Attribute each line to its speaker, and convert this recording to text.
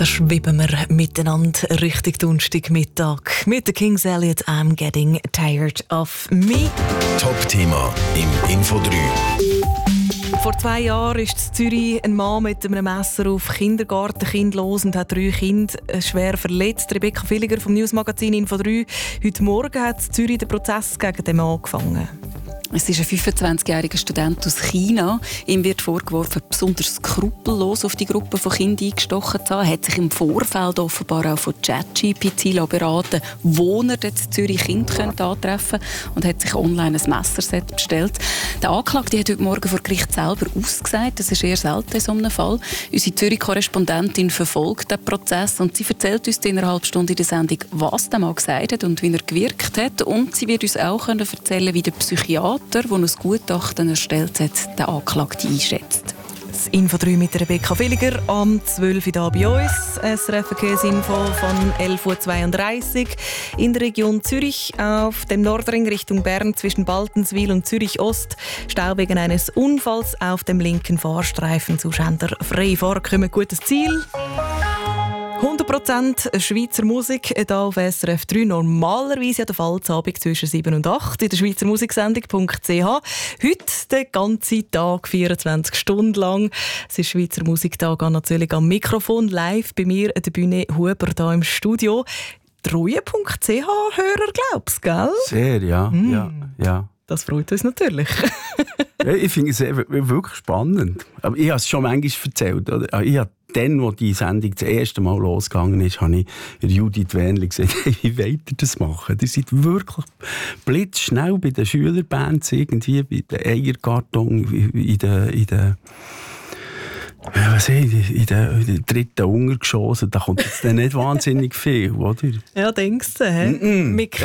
Speaker 1: Da schweben wir miteinander Richtung Donnerstagmittag mit der Kings Elliot «I'm Getting Tired of Me».
Speaker 2: Top-Thema im Info 3.
Speaker 1: Vor 2 Jahren ist in Zürich ein Mann mit einem Messer auf Kindergartenkind los und hat 3 Kinder schwer verletzt. Rebecca Villiger vom Newsmagazin Info 3. Heute Morgen hat in Zürich der Prozess gegen den Mann angefangen.
Speaker 3: Es ist ein 25-jähriger Student aus China. Ihm wird vorgeworfen, besonders skrupellos auf die Gruppe von Kindern eingestochen zu haben. Er hat sich im Vorfeld offenbar auch von ChatGPT beraten, wo er in Zürich Kinder antreffen könnte, und hat sich online ein Messerset bestellt. Der Anklagte hat heute Morgen vor Gericht selber ausgesagt. Das ist eher selten in so einem Fall. Unsere Zürich-Korrespondentin verfolgt den Prozess und sie erzählt uns in einer halben Stunde in der Sendung, was der Mann gesagt hat und wie er gewirkt hat. Und sie wird uns auch erzählen, wie der Psychiater, der ein Gutachten erstellt hat, den Anklagten einschätzt.
Speaker 1: Das Info 3 mit Rebecca Villiger am 12 Uhr hier bei uns. SRF Verkehrsinfo von 11.32 Uhr. In der Region Zürich auf dem Nordring Richtung Bern zwischen Baltenswil und Zürich-Ost. Stau wegen eines Unfalls auf dem linken Fahrstreifen. Zuschauer frei fahren kommen. Gutes Ziel. 100% Schweizer Musik hier auf SRF 3. Normalerweise an der Fallsabend zwischen 7 und 8 in der Schweizer Musiksendung.ch. Heute den ganzen Tag, 24 Stunden lang. Es ist Schweizer Musiktag natürlich am Mikrofon. Live bei mir an der Bühne Huber hier im Studio. Treue.ch-Hörer, glaubst du, gell?
Speaker 4: Sehr, ja. Ja.
Speaker 1: Das freut uns natürlich.
Speaker 4: Ja, ich finde es wirklich spannend. Aber ich habe es schon manchmal erzählt. Oder? Ich habe dann, als die Sendung das erste Mal losgegangen ist, habe ich Judith Wernli gesagt, hey, wie wollt ihr das machen? Ihr seid wirklich blitzschnell bei den Schülerbands, irgendwie bei den Eierkarton, in den dritten Untergeschoss. Da kommt jetzt dann nicht wahnsinnig viel, oder?
Speaker 1: Ja, denkst du, hä?